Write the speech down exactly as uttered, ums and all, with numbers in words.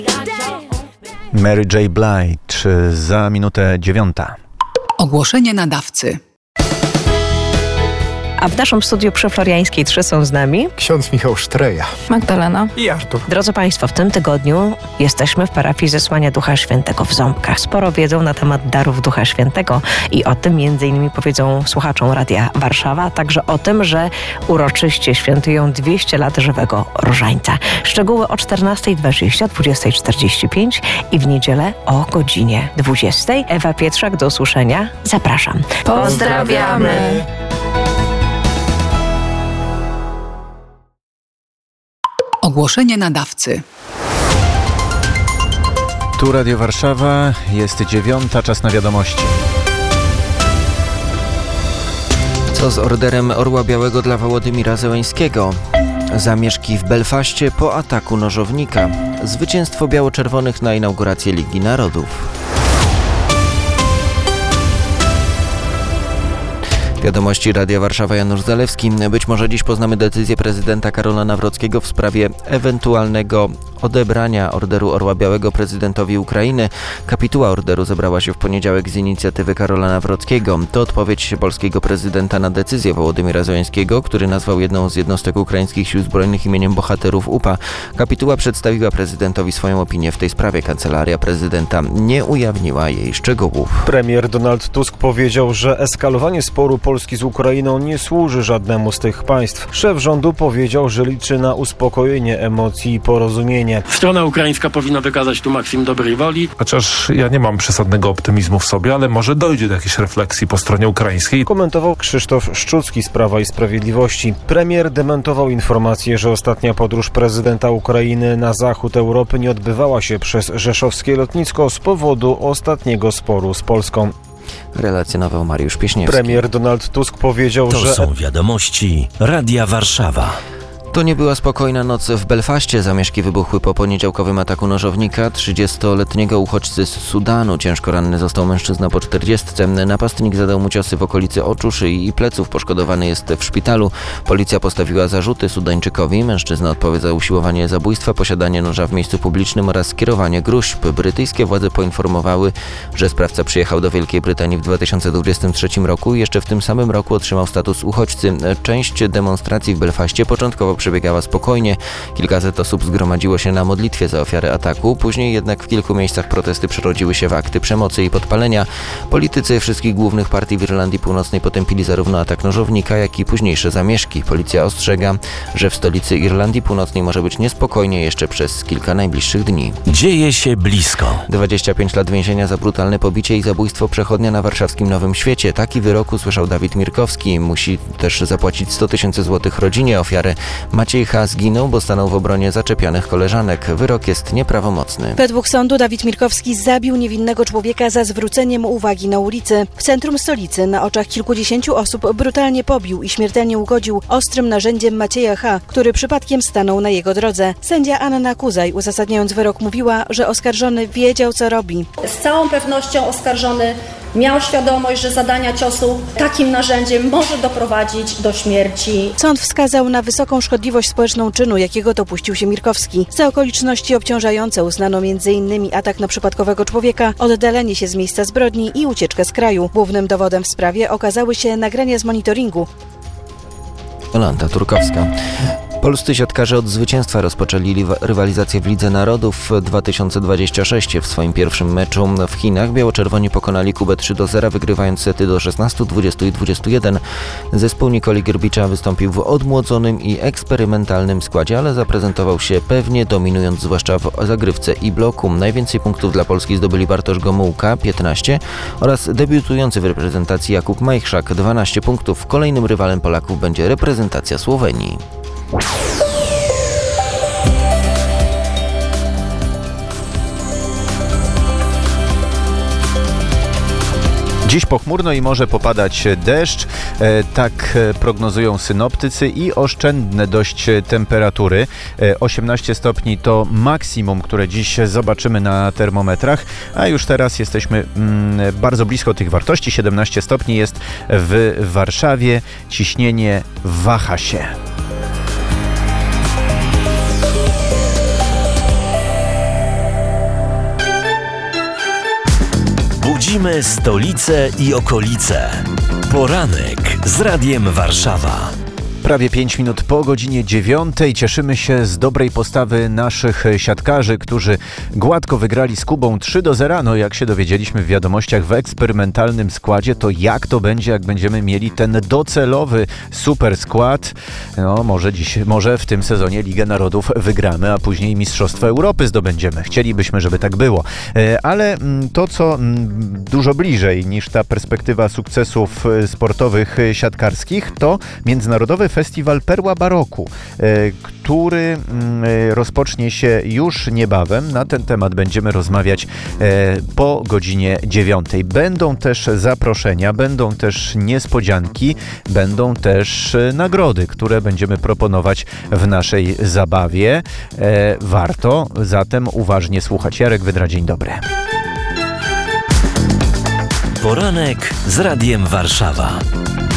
Mary J. Blige za minutę dziewiąta. Ogłoszenie nadawcy. A w naszym studiu przy Floriańskiej trzy są z nami ksiądz Michał Sztreja, Magdalena i Artur. Drodzy Państwo, w tym tygodniu jesteśmy w parafii Zesłania Ducha Świętego w Ząbkach. Sporo wiedzą na temat darów Ducha Świętego i o tym między innymi powiedzą słuchaczom Radia Warszawa, a także o tym, że uroczyście świętują dwieście lat żywego różańca. Szczegóły o czternastej dwadzieścia, dwudziestej czterdzieści pięć i w niedzielę o godzinie dwudziestej. Ewa Pietrzak, do usłyszenia. Zapraszam. Pozdrawiamy. Ogłoszenie nadawcy. Tu Radio Warszawa, jest dziewiąta, czas na wiadomości. Co z orderem Orła Białego dla Wołodymira Zełeńskiego? Zamieszki w Belfaście po ataku nożownika. Zwycięstwo biało-czerwonych na inaugurację Ligi Narodów. Wiadomości Radia Warszawa, Janusz Zalewski. Być może dziś poznamy decyzję prezydenta Karola Nawrockiego w sprawie ewentualnego odebrania orderu Orła Białego prezydentowi Ukrainy. Kapituła orderu zebrała się w poniedziałek z inicjatywy Karola Nawrockiego. To odpowiedź polskiego prezydenta na decyzję Wołodymira Zełeńskiego, który nazwał jedną z jednostek ukraińskich sił zbrojnych imieniem bohaterów U P A. Kapituła przedstawiła prezydentowi swoją opinię w tej sprawie. Kancelaria prezydenta nie ujawniła jej szczegółów. Premier Donald Tusk powiedział, że eskalowanie sporu Polski z Ukrainą nie służy żadnemu z tych państw. Szef rządu powiedział, że liczy na uspokojenie emocji i porozumienie. Strona ukraińska powinna wykazać tu maksimum dobrej woli. Chociaż ja nie mam przesadnego optymizmu w sobie, ale może dojdzie do jakiejś refleksji po stronie ukraińskiej. Komentował Krzysztof Szczucki z Prawa i Sprawiedliwości. Premier dementował informację, że ostatnia podróż prezydenta Ukrainy na zachód Europy nie odbywała się przez rzeszowskie lotnisko z powodu ostatniego sporu z Polską. Relacjonował Mariusz Pieśniewski. Premier Donald Tusk powiedział, to że... To są wiadomości Radia Warszawa. To nie była spokojna noc w Belfaście. Zamieszki wybuchły po poniedziałkowym ataku nożownika. trzydziestoletniego uchodźcy z Sudanu. Ciężko ranny został mężczyzna po czterdziestce. Napastnik zadał mu ciosy w okolicy oczu, szyi i pleców. Poszkodowany jest w szpitalu. Policja postawiła zarzuty Sudańczykowi. Mężczyzna odpowie za usiłowanie zabójstwa, posiadanie noża w miejscu publicznym oraz skierowanie gruźb. Brytyjskie władze poinformowały, że sprawca przyjechał do Wielkiej Brytanii w dwa tysiące dwudziestym trzecim roku i jeszcze w tym samym roku otrzymał status uchodźcy. Część demonstracji w Belfaście początkowo przebiegała spokojnie. Kilkaset osób zgromadziło się na modlitwie za ofiary ataku. Później jednak w kilku miejscach protesty przerodziły się w akty przemocy i podpalenia. Politycy wszystkich głównych partii w Irlandii Północnej potępili zarówno atak nożownika, jak i późniejsze zamieszki. Policja ostrzega, że w stolicy Irlandii Północnej może być niespokojnie jeszcze przez kilka najbliższych dni. Dzieje się blisko. dwadzieścia pięć lat więzienia za brutalne pobicie i zabójstwo przechodnia na warszawskim Nowym Świecie. Taki wyrok usłyszał Dawid Mirkowski. Musi też zapłacić sto tysięcy złotych rodzinie ofiary. Maciej H. zginął, bo stanął w obronie zaczepianych koleżanek. Wyrok jest nieprawomocny. Według sądu Dawid Mirkowski zabił niewinnego człowieka za zwróceniem uwagi na ulicy. W centrum stolicy na oczach kilkudziesięciu osób brutalnie pobił i śmiertelnie ugodził ostrym narzędziem Macieja H., który przypadkiem stanął na jego drodze. Sędzia Anna Kuzaj, uzasadniając wyrok, mówiła, że oskarżony wiedział, co robi. Z całą pewnością oskarżony miał świadomość, że zadania ciosu takim narzędziem może doprowadzić do śmierci. Sąd wskazał na wysoką szkodliwość społeczną czynu, jakiego dopuścił się Mirkowski. Za okoliczności obciążające uznano m.in. atak na przypadkowego człowieka, oddalenie się z miejsca zbrodni i ucieczkę z kraju. Głównym dowodem w sprawie okazały się nagrania z monitoringu. Jolanta Turkowska. Polscy siatkarze od zwycięstwa rozpoczęli rywalizację w Lidze Narodów dwa tysiące dwudziestym szóstym. W swoim pierwszym meczu w Chinach biało-czerwoni pokonali Kubę trzy do zera, wygrywając sety do szesnastu, dwudziestu i dwudziestu jeden. Zespół Nikoli Gerbicza wystąpił w odmłodzonym i eksperymentalnym składzie, ale zaprezentował się pewnie, dominując zwłaszcza w zagrywce i bloku. Najwięcej punktów dla Polski zdobyli Bartosz Gomułka, piętnaście, oraz debiutujący w reprezentacji Jakub Majchrzak, dwanaście punktów. Kolejnym rywalem Polaków będzie reprezentacja Słowenii. Dziś pochmurno i może popadać deszcz, tak prognozują synoptycy, i oszczędne dość temperatury. osiemnaście stopni to maksimum, które dziś zobaczymy na termometrach, a już teraz jesteśmy bardzo blisko tych wartości. siedemnaście stopni jest w Warszawie, ciśnienie waha się. Śledzimy stolicę i okolice. Poranek z Radiem Warszawa. Prawie pięć minut po godzinie dziewiątej. Cieszymy się z dobrej postawy naszych siatkarzy, którzy gładko wygrali z Kubą trzy do zera. No jak się dowiedzieliśmy w wiadomościach, w eksperymentalnym składzie, to jak to będzie, jak będziemy mieli ten docelowy super skład. No może dziś, może w tym sezonie Ligę Narodów wygramy, a później Mistrzostwa Europy zdobędziemy. Chcielibyśmy, żeby tak było. Ale to, co dużo bliżej niż ta perspektywa sukcesów sportowych siatkarskich, to Międzynarodowy Festiwal Perła Baroku, który rozpocznie się już niebawem. Na ten temat będziemy rozmawiać po godzinie dziewiątej. Będą też zaproszenia, będą też niespodzianki, będą też nagrody, które będziemy proponować w naszej zabawie. Warto zatem uważnie słuchać. Jarek Wydra, dzień dobry. Poranek z Radiem Warszawa.